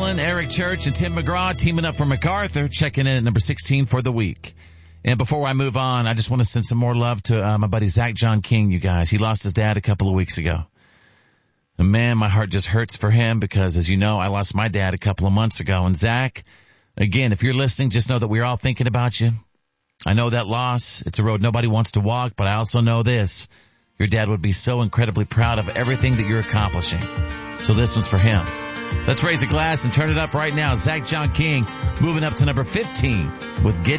Allen, Eric Church, and Tim McGraw teaming up for MacArthur, checking in at number 16 for the week. And before I move on, I just want to send some more love to my buddy Zach John King, you guys. He lost his dad a couple of weeks ago. And man, my heart just hurts for him because, as you know, I lost my dad a couple of months ago. And Zach, again, if you're listening, just know that we're all thinking about you. I know that loss. It's a road nobody wants to walk, but I also know this. Your dad would be so incredibly proud of everything that you're accomplishing. So this one's for him. Let's raise a glass and turn it up right now. Zach John King moving up to number 15 with Get